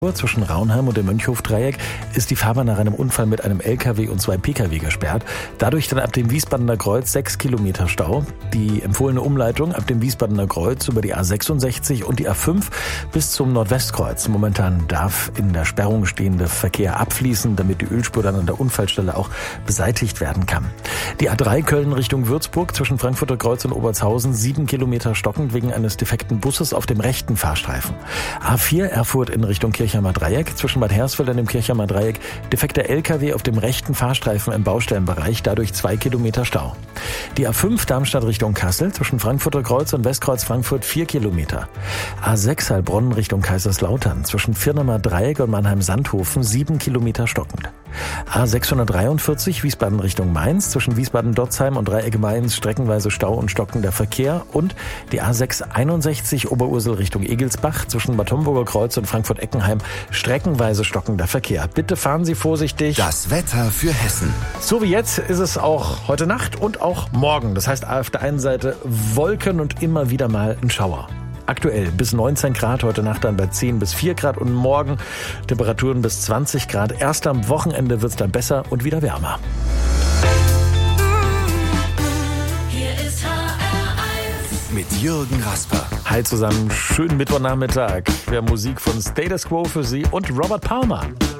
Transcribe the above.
Zwischen Raunheim und dem Mönchhof-Dreieck ist die Fahrbahn nach einem Unfall mit einem LKW und 2 Pkw gesperrt. Dadurch dann ab dem Wiesbadener Kreuz 6 Kilometer Stau. Die empfohlene Umleitung ab dem Wiesbadener Kreuz über die A66 und die A5 bis zum Nordwestkreuz. Momentan darf in der Sperrung stehende Verkehr abfließen, damit die Ölspur dann an der Unfallstelle auch beseitigt werden kann. Die A3 Köln Richtung Würzburg zwischen Frankfurter Kreuz und Obertshausen 7 Kilometer stockend wegen eines defekten Busses auf dem rechten Fahrstreifen. A4 Erfurt in Richtung Kirchheimer Dreieck zwischen Bad Hersfeld und dem Kirchheimer Dreieck defekter LKW auf dem rechten Fahrstreifen im Baustellenbereich, dadurch 2 Kilometer Stau. Die A5 Darmstadt Richtung Kassel zwischen Frankfurter Kreuz und Westkreuz Frankfurt 4 Kilometer. A6 Heilbronn Richtung Kaiserslautern zwischen Firnemer Dreieck und Mannheim-Sandhofen 7 Kilometer stockend. A643 Wiesbaden Richtung Mainz zwischen Wiesbaden-Dotzheim und Dreieck Mainz streckenweise Stau und stockender Verkehr und die A661 Oberursel Richtung Egelsbach zwischen Bad Homburger Kreuz und Frankfurt-Eckenheim streckenweise stockender Verkehr. Bitte fahren Sie vorsichtig. Das Wetter für Hessen. So wie jetzt ist es auch heute Nacht und auch morgen. Das heißt auf der einen Seite Wolken und immer wieder mal ein Schauer. Aktuell bis 19 Grad, heute Nacht dann bei 10 bis 4 Grad und morgen Temperaturen bis 20 Grad. Erst am Wochenende wird es dann besser und wieder wärmer. Hier ist HR1 Mit Jürgen Rasper. Hi zusammen, schönen Mittwochnachmittag. Wir haben Musik von Status Quo für Sie und Robert Palmer.